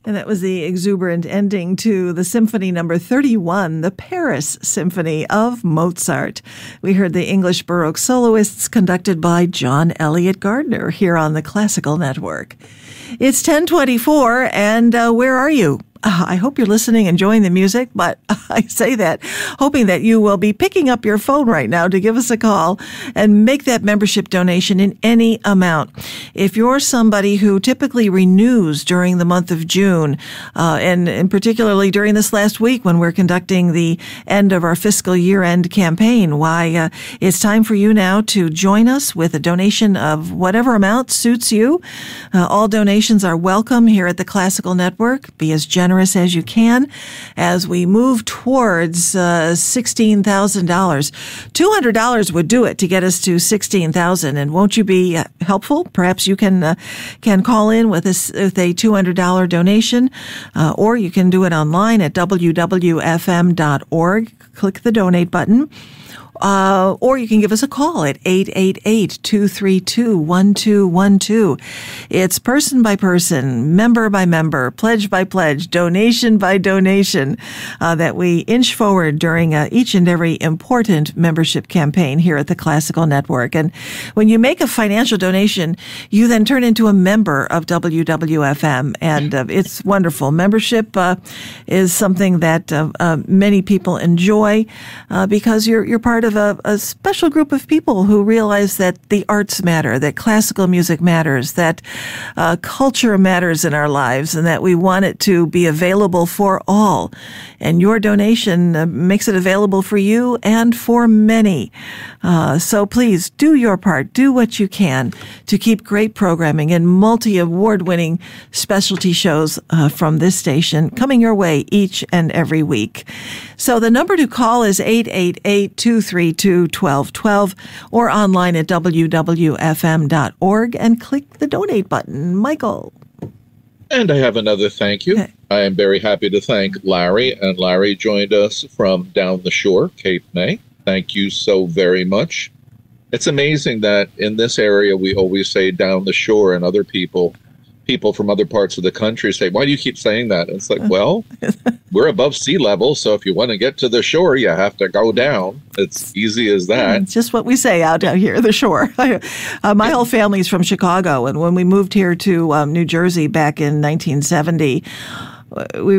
And that was the exuberant ending to the Symphony Number 31, the Paris Symphony of Mozart. We heard the English Baroque soloists conducted by John Elliott Gardner here on the Classical Network. It's 10:24, and where are you? I hope you're listening, enjoying the music, but I say that hoping that you will be picking up your phone right now to give us a call and make that membership donation in any amount. If you're somebody who typically renews during the month of June, and particularly during this last week when we're conducting the end of our fiscal year-end campaign, why, it's time for you now to join us with a donation of whatever amount suits you. All donations are welcome here at the Classical Network. Be as generous as you can as we move towards $16,000. $200 would do it to get us to $16,000. And won't you be helpful? Perhaps you can call in with a $200 donation, or you can do it online at wwfm.org. Click the donate button. Or you can give us a call at 888-232-1212. It's person by person, member by member, pledge by pledge, donation by donation, that we inch forward during each and every important membership campaign here at the Classical Network. And when you make a financial donation, you then turn into a member of WWFM, and it's wonderful. Membership is something that many people enjoy because you're part of a special group of people who realize that the arts matter, that classical music matters, that culture matters in our lives, and that we want it to be available for all. And your donation makes it available for you and for many. So please do your part. Do what you can to keep great programming and multi-award-winning specialty shows from this station coming your way each and every week. So the number to call is 888-232-1212 or online at wwfm.org and click the donate button. Michael. And I have another thank you. Okay. I am very happy to thank Larry, and Larry joined us from down the shore, Cape May. Thank you so very much. It's amazing that in this area we always say down the shore, and other people from other parts of the country say, why do you keep saying that? And it's like, well, we're above sea level, so if you want to get to the shore, you have to go down. It's easy as that. It's just what we say out here, the shore. My whole family's from Chicago, and when we moved here to New Jersey back in 1970, we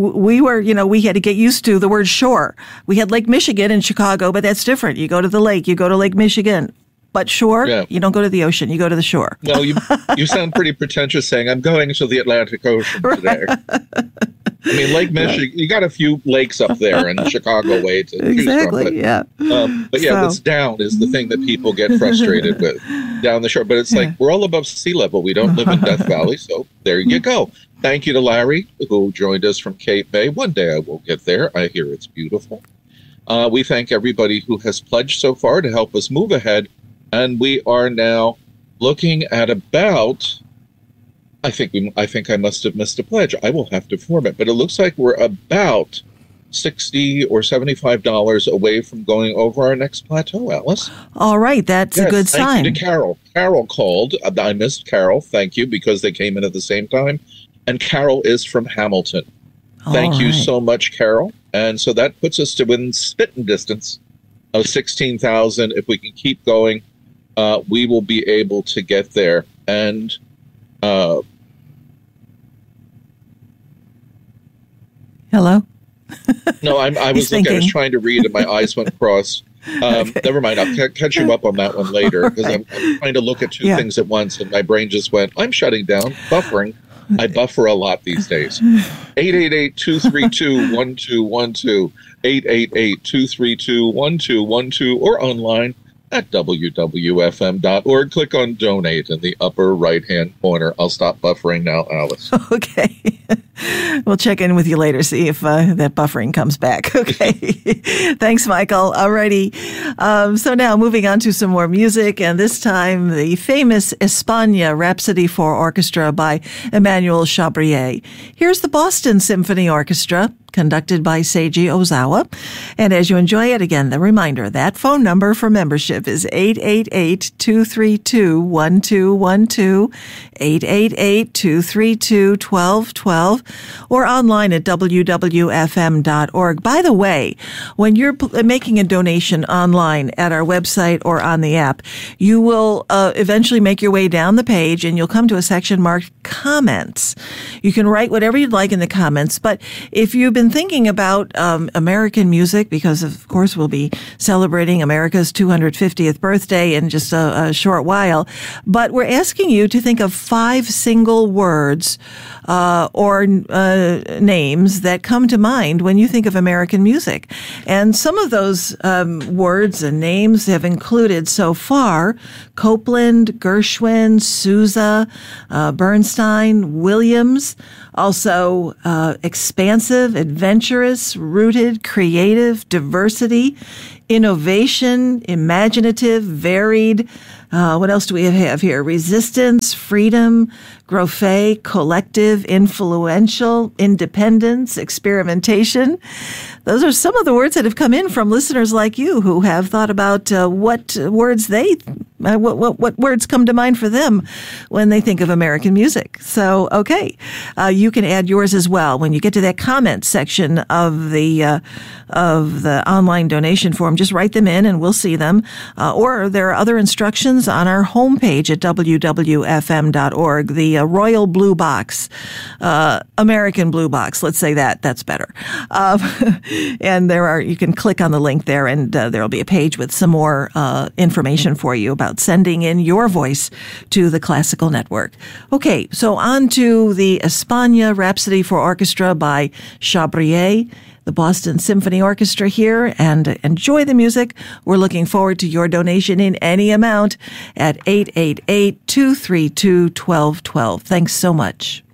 had to get used to the word shore. We had Lake Michigan in Chicago, but that's different. You go to the lake, you go to Lake Michigan. But shore, yeah. You don't go to the ocean, you go to the shore. No, you sound pretty pretentious saying, I'm going to the Atlantic Ocean today. I mean, Lake Michigan, you got a few lakes up there in Chicago way to choose from. But, yeah. But yeah, what's down is the thing that people get frustrated with, down the shore. But it's like, we're all above sea level. We don't live in Death Valley, so there you go. Thank you to Larry, who joined us from Cape May. One day I will get there. I hear it's beautiful. We thank everybody who has pledged so far to help us move ahead. And we are now looking at about, I think I must have missed a pledge. I will have to form it. But it looks like we're about $60 or $75 away from going over our next plateau, Alice. All right. That's a good sign. Thank you to Carol. Carol called. I missed Carol. Thank you, because they came in at the same time. And Carol is from Hamilton. Thank you so much, Carol. And so that puts us to within spitting distance of 16,000. If we can keep going, we will be able to get there. And hello? No, I was trying to read and my eyes went across. Okay. Never mind. I'll catch you up on that one later, because I'm trying to look at two things at once, and my brain just went, I'm shutting down, buffering. I buffer a lot these days. 888-232-1212, 888-232-1212, or online at wwfm.org. Click on donate in the upper right-hand corner. I'll stop buffering now, Alice. Okay. We'll check in with you later, see if that buffering comes back. Okay. Thanks, Michael. Alrighty. So now moving on to some more music, and this time the famous España Rhapsody for Orchestra by Emmanuel Chabrier. Here's the Boston Symphony Orchestra conducted by Seiji Ozawa. And as you enjoy it, again, the reminder, that phone number for membership is 888-232-1212, 888-232-1212, or online at wwfm.org. By the way, when you're making a donation online at our website or on the app, you will eventually make your way down the page and you'll come to a section marked Comments. You can write whatever you'd like in the comments, but if you've been thinking about American music, because of course we'll be celebrating America's 250th birthday in just a short while, but we're asking you to think of 5 single words or names that come to mind when you think of American music. And some of those words and names have included so far Copland, Gershwin, Sousa, Bernstein, Williams, also expansive, adventurous, rooted, creative, diversity, innovation, imaginative, varied. What else do we have here? Resistance, freedom, growth, collective, influential, independence, experimentation. Those are some of the words that have come in from listeners like you who have thought about what words what words come to mind for them when they think of American music. So, okay, you can add yours as well when you get to that comment section of the online donation form. Just write them in and we'll see them. Or there are other instructions on our homepage at wwfm.org. The Royal Blue Box, American Blue Box. Let's say that's better. And you can click on the link there, and there'll be a page with some more information for you about sending in your voice to the Classical Network. Okay, so on to the España Rhapsody for Orchestra by Chabrier, the Boston Symphony Orchestra here, and enjoy the music. We're looking forward to your donation in any amount at 888-232-1212. Thanks so much.